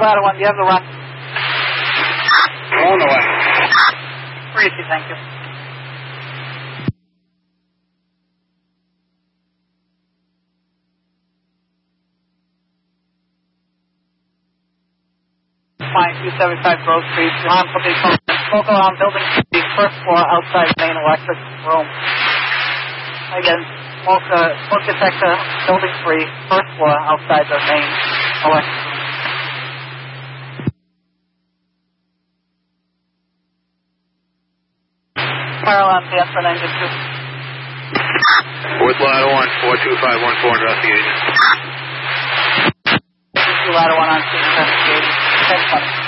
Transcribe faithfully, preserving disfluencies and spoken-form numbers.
ladder one, do you have the run? On the way. Three easy, thank you. Fine, two seventy-five Grove Street. On for the smoke alarm building three, first floor outside main electric room. Again, smoke, uh, smoke detector building three, first floor outside the main electric room. Fire alarm dance on engine two. Fourth ladder one, four two five one four, investigation. Ladder one on scene, investigation. ten twenty.